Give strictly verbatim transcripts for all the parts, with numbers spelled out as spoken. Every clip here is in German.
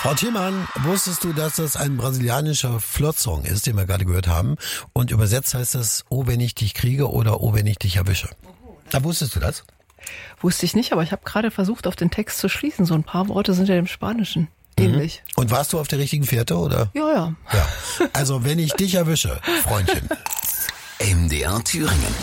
Frau Thielmann, wusstest du, dass das ein brasilianischer Flirtsong ist, den wir gerade gehört haben? Und übersetzt heißt das, oh, wenn ich dich kriege oder oh, wenn ich dich erwische. Da wusstest du das? Wusste ich nicht, aber ich habe gerade versucht, auf den Text zu schließen. So ein paar Worte sind ja dem Spanischen ähnlich. Mhm. Und warst du auf der richtigen Fährte, oder? Ja, ja. Ja. Also, wenn ich dich erwische, Freundchen. M D R Thüringen.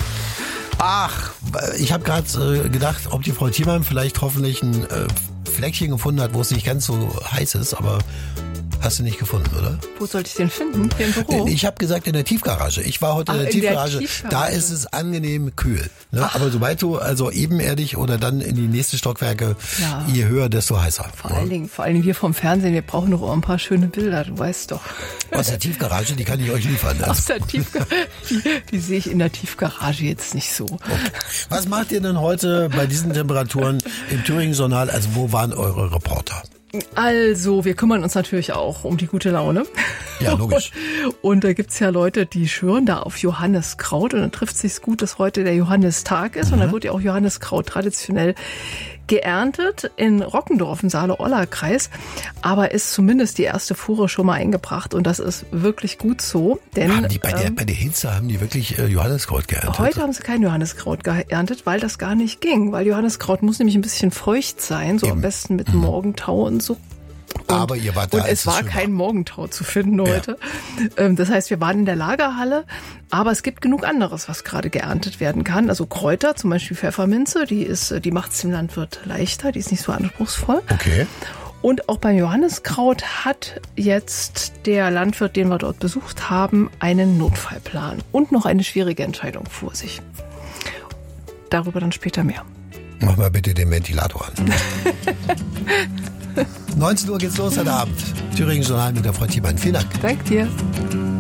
Ach, ich habe gerade äh, gedacht, ob die Frau Thielmann vielleicht hoffentlich ein äh, Fleckchen gefunden hat, wo es nicht ganz so heiß ist, aber hast du nicht gefunden, oder? Wo sollte ich den finden? Hier im Büro? Ich habe gesagt in der Tiefgarage. Ich war heute Ach, in der in der Tiefgarage. Tiefgarage. Da ist es angenehm kühl. Ne? Aber sobald du also ebenerdig oder dann in die nächsten Stockwerke, Ja. je höher, desto heißer. Vor allen Dingen, vor allen Dingen wir vom Fernsehen, wir brauchen noch ein paar schöne Bilder, du weißt doch. Aus der Tiefgarage, die kann ich euch liefern. Also. Aus der Tiefgarage, die, die sehe ich in der Tiefgarage jetzt nicht so. Okay. Was macht ihr denn heute bei diesen Temperaturen im Thüringen-Journal? Also wo waren eure Reporter? Also, wir kümmern uns natürlich auch um die gute Laune. Ja, logisch. Und, und da gibt's ja Leute, die schwören da auf Johanniskraut. Und dann trifft sich's gut, dass heute der Johannistag ist. Mhm. Und da wird ja auch Johanniskraut traditionell geerntet in Rockendorf im Saale-Orla-Kreis. Aber ist zumindest die erste Fuhre schon mal eingebracht. Und das ist wirklich gut so. Denn Haben die bei der, ähm, bei der Hitze haben die wirklich äh, Johanniskraut geerntet? Heute haben sie kein Johanniskraut geerntet, weil das gar nicht ging. Weil Johanniskraut muss nämlich ein bisschen feucht sein, so Eben. am besten mit Morgentau und so. Und, Aber ihr wart da, und als es war schön kein war. Morgentau zu finden heute. Ja. Das heißt, wir waren in der Lagerhalle, aber es gibt genug anderes, was gerade geerntet werden kann. Also Kräuter, zum Beispiel Pfefferminze, die ist, die macht es dem Landwirt leichter, die ist nicht so anspruchsvoll. Okay. Und auch beim Johanniskraut hat jetzt der Landwirt, den wir dort besucht haben, einen Notfallplan und noch eine schwierige Entscheidung vor sich. Darüber dann später mehr. Mach mal bitte den Ventilator an. neunzehn Uhr geht's los heute Abend. Thüringen Journal mit der Frau Thielmann. Vielen Dank. Danke dir.